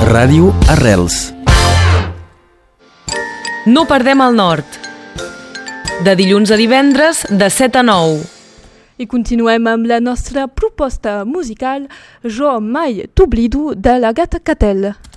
Ràdio Arrels. No perdem el nord. De dilluns a divendres, de 7 a 9. I continuem amb la nostra proposta musical Jo mai t'oblido de la Gata Catel.